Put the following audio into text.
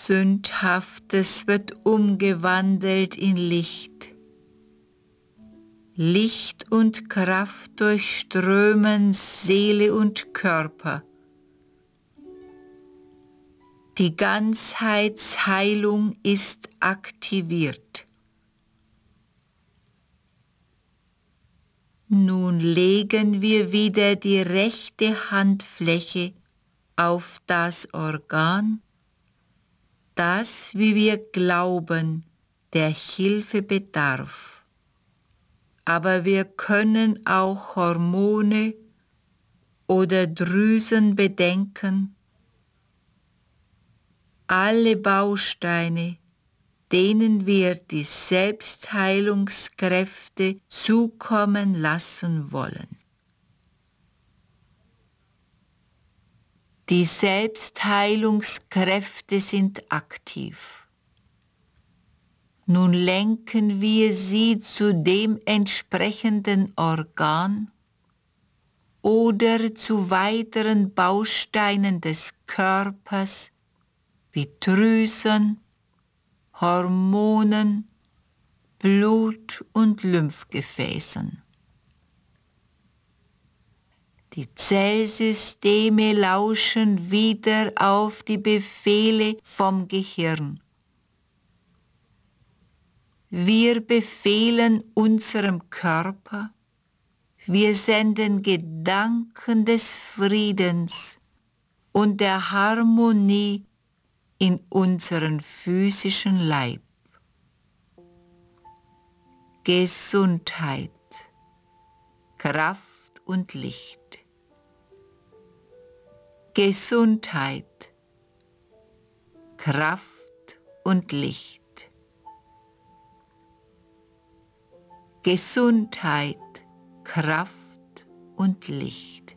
Sündhaftes wird umgewandelt in Licht. Licht und Kraft durchströmen Seele und Körper. Die Ganzheitsheilung ist aktiviert. Nun legen wir wieder die rechte Handfläche auf das Organ, das, wie wir glauben, der Hilfe bedarf. Aber wir können auch Hormone oder Drüsen bedenken, alle Bausteine, denen wir die Selbstheilungskräfte zukommen lassen wollen. Die Selbstheilungskräfte sind aktiv. Nun lenken wir sie zu dem entsprechenden Organ oder zu weiteren Bausteinen des Körpers wie Drüsen, Hormonen, Blut- und Lymphgefäßen. Die Zellsysteme lauschen wieder auf die Befehle vom Gehirn. Wir befehlen unserem Körper, wir senden Gedanken des Friedens und der Harmonie in unseren physischen Leib. Gesundheit, Kraft und Licht. Gesundheit, Kraft und Licht. Gesundheit, Kraft und Licht.